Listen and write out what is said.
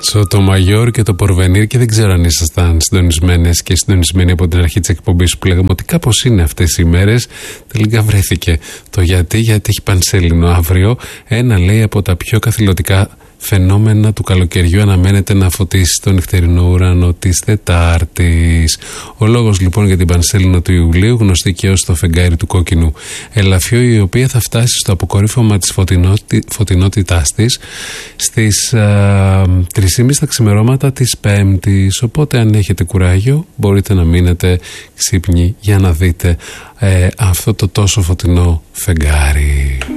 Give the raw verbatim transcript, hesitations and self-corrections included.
Σότσο, το Μαγιόρ και το Πορβενίρ, και δεν ξέρω αν ήσασταν συντονισμένες και συντονισμένοι από την αρχή της εκπομπής που λέγαμε ότι κάπως είναι αυτές οι ημέρες. Τελικά βρέθηκε το γιατί, γιατί έχει πανσέλινο αύριο. Ένα, λέει, από τα πιο καθηλωτικά φαινόμενα του καλοκαιριού αναμένεται να φωτίσει τον νυχτερινό ουρανό της Τετάρτης. Ο λόγος λοιπόν για την πανσέλινο του Ιουλίου, γνωστή και ως το φεγγάρι του κόκκινου ελαφιού, η οποία θα φτάσει στο αποκορύφωμα της φωτεινότη, φωτεινότητάς της στις τρεις και μισή τα ξημερώματα της Πέμπτης. Οπότε αν έχετε κουράγιο μπορείτε να μείνετε ξύπνοι για να δείτε ε, αυτό το τόσο φωτεινό φεγγάρι.